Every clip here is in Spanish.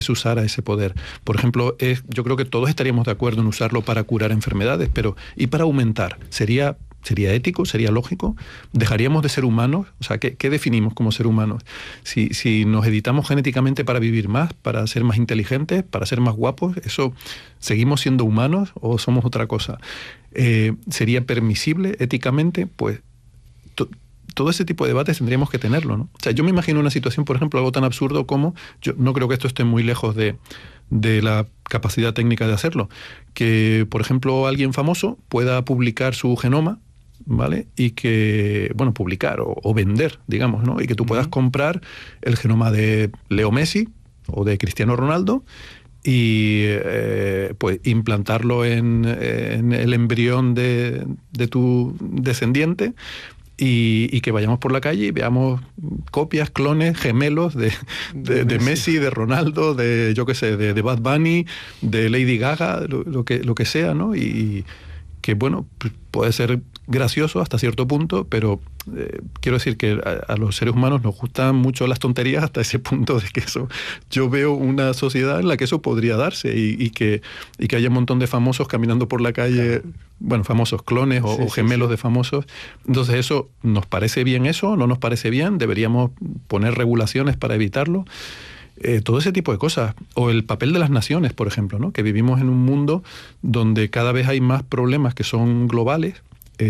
se usara ese poder. Por ejemplo, yo creo que todos estaríamos de acuerdo en usarlo para curar enfermedades, pero ¿y para aumentar? ¿Sería ético? ¿Sería lógico? ¿Dejaríamos de ser humanos? O sea, ¿qué definimos como ser humanos? Si nos editamos genéticamente para vivir más, para ser más inteligentes, para ser más guapos, ¿eso seguimos siendo humanos o somos otra cosa? ¿Sería permisible éticamente? Pues todo ese tipo de debates tendríamos que tenerlo, ¿no? O sea, yo me imagino una situación, por ejemplo, algo tan absurdo como, yo no creo que esto esté muy lejos de la capacidad técnica de hacerlo, que, por ejemplo, alguien famoso pueda publicar su genoma, ¿vale? Y que, bueno, publicar o vender, digamos, ¿no? Y que tú puedas comprar el genoma de Leo Messi o de Cristiano Ronaldo y pues implantarlo en el embrión de tu descendiente y que vayamos por la calle y veamos copias, clones, gemelos de Messi, de Ronaldo, de yo qué sé, de Bad Bunny, de Lady Gaga, lo que sea, ¿no? Y que, bueno, puede ser gracioso hasta cierto punto, pero quiero decir que a los seres humanos nos gustan mucho las tonterías hasta ese punto de que eso... Yo veo una sociedad en la que eso podría darse y que haya un montón de famosos caminando por la calle, bueno, famosos clones o gemelos de famosos. Entonces, ¿eso nos parece bien eso? ¿No nos parece bien? ¿Deberíamos poner regulaciones para evitarlo? Todo ese tipo de cosas. O el papel de las naciones, por ejemplo, ¿no? Que vivimos en un mundo donde cada vez hay más problemas que son globales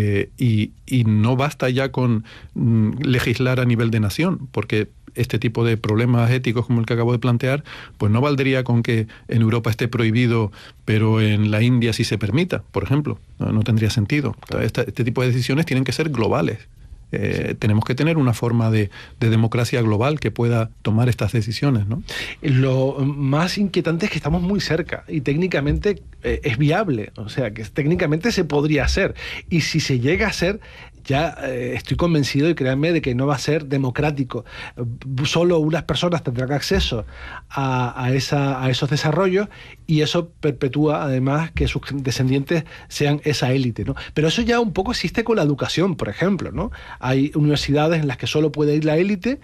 y no basta ya con legislar a nivel de nación, porque este tipo de problemas éticos como el que acabo de plantear, pues no valdría con que en Europa esté prohibido, pero en la India sí se permita, por ejemplo. No tendría sentido. Este tipo de decisiones tienen que ser globales. Tenemos que tener una forma de democracia global que pueda tomar estas decisiones, ¿no? Lo más inquietante es que estamos muy cerca y técnicamente es viable, o sea, que técnicamente se podría hacer. Y si se llega a hacer, ya estoy convencido, y créanme, de que no va a ser democrático. Solo unas personas tendrán acceso a esos desarrollos y eso perpetúa además que sus descendientes sean esa élite, ¿no? Pero eso ya un poco existe con la educación, por ejemplo, ¿no? Hay universidades en las que solo puede ir la élite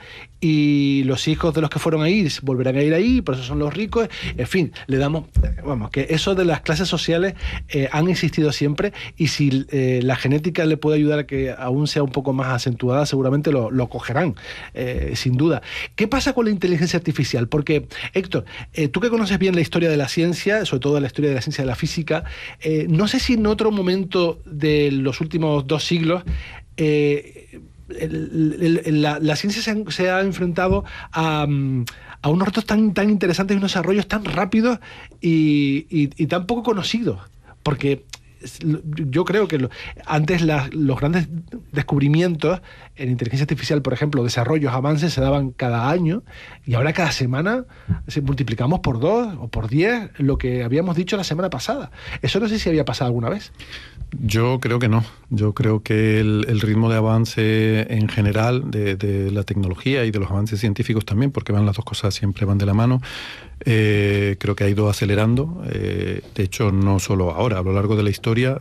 y los hijos de los que fueron ahí volverán a ir ahí, por eso son los ricos. En fin, le damos... Vamos, que eso de las clases sociales han existido siempre y si la genética le puede ayudar a que aún sea un poco más acentuada, seguramente lo cogerán, sin duda. ¿Qué pasa con la inteligencia artificial? Porque, Héctor, tú que conoces bien la historia de la ciencia, sobre todo la historia de la ciencia de la física, no sé si en otro momento de los últimos 2 siglos la ciencia se ha enfrentado a unos retos tan interesantes y unos desarrollos tan rápidos y tan poco conocidos. Porque yo creo que antes los grandes descubrimientos en inteligencia artificial, por ejemplo, desarrollos, avances, se daban cada año y ahora cada semana multiplicamos por 2 o por 10 lo que habíamos dicho la semana pasada. Eso no sé si había pasado alguna vez. Yo creo que no. Yo creo que el ritmo de avance en general de la tecnología y de los avances científicos también, porque las dos cosas siempre van de la mano, creo que ha ido acelerando. De hecho, no solo ahora, a lo largo de la historia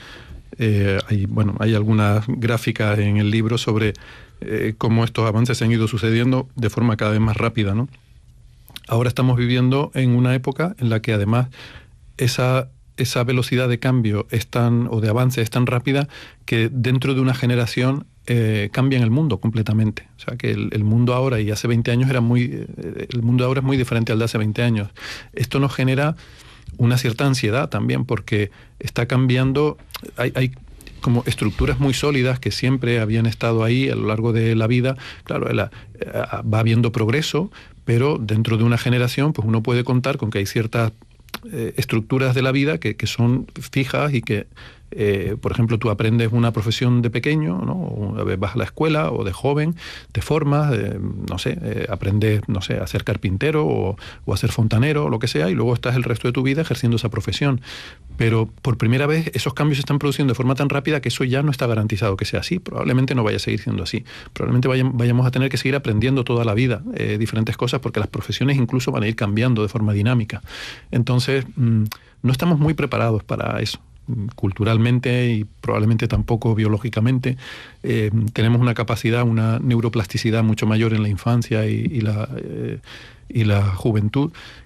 hay algunas gráficas en el libro sobre cómo estos avances se han ido sucediendo de forma cada vez más rápida, ¿no? Ahora estamos viviendo en una época en la que además esa velocidad de cambio o de avance es tan rápida que dentro de una generación cambian el mundo completamente. O sea, que el mundo ahora y hace 20 años el mundo ahora es muy diferente al de hace 20 años. Esto nos genera una cierta ansiedad también porque está cambiando. Hay como estructuras muy sólidas que siempre habían estado ahí a lo largo de la vida. Claro, va habiendo progreso, pero dentro de una generación pues uno puede contar con que hay ciertas estructuras de la vida que son fijas y que, por ejemplo, tú aprendes una profesión de pequeño, ¿no? O vas a la escuela o de joven, te formas, aprendes, a ser carpintero o a ser fontanero o lo que sea, y luego estás el resto de tu vida ejerciendo esa profesión. Pero por primera vez esos cambios se están produciendo de forma tan rápida que eso ya no está garantizado que sea así. Probablemente no vaya a seguir siendo así. Probablemente vayamos a tener que seguir aprendiendo toda la vida diferentes cosas porque las profesiones incluso van a ir cambiando de forma dinámica. Entonces, no estamos muy preparados para eso. Culturalmente y probablemente tampoco biológicamente. Tenemos una capacidad, una neuroplasticidad mucho mayor en la infancia y la juventud